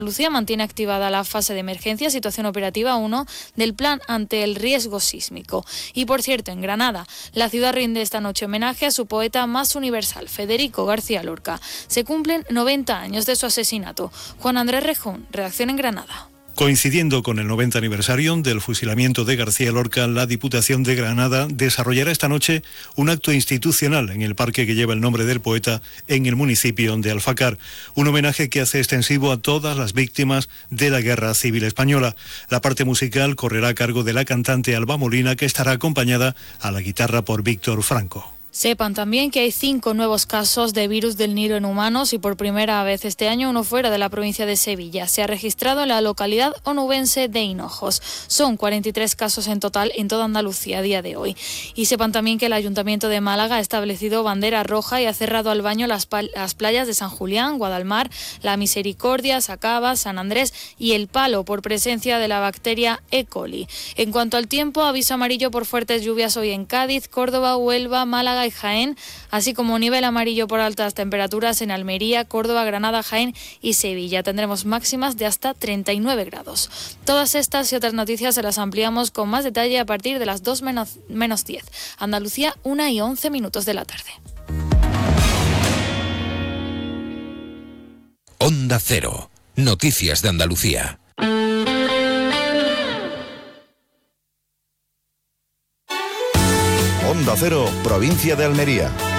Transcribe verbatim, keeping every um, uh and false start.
Andalucía mantiene activada la fase de emergencia, situación operativa uno del plan ante el riesgo sísmico. Y por cierto, en Granada, la ciudad rinde esta noche homenaje a su poeta más universal, Federico García Lorca. Se cumplen noventa años de su asesinato. Juan Andrés Rejón, redacción en Granada. Coincidiendo con el noventa aniversario del fusilamiento de García Lorca, la Diputación de Granada desarrollará esta noche un acto institucional en el parque que lleva el nombre del poeta en el municipio de Alfacar. Un homenaje que hace extensivo a todas las víctimas de la Guerra Civil Española. La parte musical correrá a cargo de la cantante Alba Molina, que estará acompañada a la guitarra por Víctor Franco. Sepan también que hay cinco nuevos casos de virus del Nilo en humanos y por primera vez este año uno fuera de la provincia de Sevilla. Se ha registrado en la localidad onubense de Hinojos. Son cuarenta y tres casos en total en toda Andalucía a día de hoy. Y sepan también que el Ayuntamiento de Málaga ha establecido bandera roja y ha cerrado al baño las, las playas de San Julián, Guadalmar, La Misericordia, Sacabas, San Andrés y El Palo por presencia de la bacteria E. coli. En cuanto al tiempo, aviso amarillo por fuertes lluvias hoy en Cádiz, Córdoba, Huelva, Málaga y Jaén, así como nivel amarillo por altas temperaturas en Almería, Córdoba, Granada, Jaén y Sevilla. Tendremos máximas de hasta treinta y nueve grados. Todas estas y otras noticias se las ampliamos con más detalle a partir de las dos menos diez. Andalucía, una y once minutos de la tarde. Onda Cero. Noticias de Andalucía. Onda Cero, provincia de Almería.